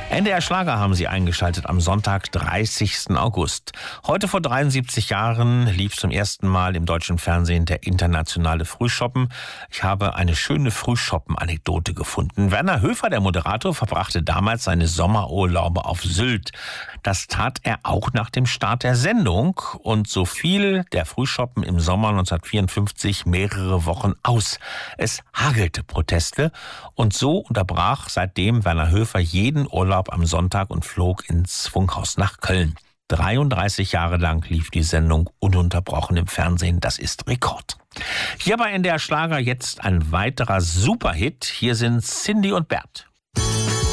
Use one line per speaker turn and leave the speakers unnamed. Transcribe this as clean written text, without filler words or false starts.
NDR Schlager haben Sie eingeschaltet am Sonntag, 30. August. Heute vor 73 Jahren lief zum ersten Mal im deutschen Fernsehen der internationale Frühschoppen. Ich habe eine schöne Frühschoppen-Anekdote gefunden. Werner Höfer, der Moderator, verbrachte damals seine Sommerurlaube auf Sylt. Das tat er auch nach dem Start der Sendung. Und so fiel der Frühschoppen im Sommer 1954 mehrere Wochen aus. Es hagelte Proteste und so unterbrach seitdem Werner Höfer jeden Urlaub am Sonntag und flog ins Funkhaus nach Köln. 33 Jahre lang lief die Sendung ununterbrochen im Fernsehen. Das ist Rekord. Hier bei NDR Schlager jetzt ein weiterer Superhit. Hier sind Cindy und Bert.